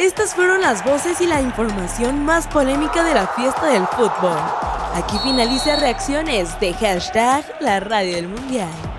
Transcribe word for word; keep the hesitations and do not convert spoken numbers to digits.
Estas fueron las voces y la información más polémica de la fiesta del fútbol. Aquí finaliza Reacciones de hashtag La Radio del Mundial.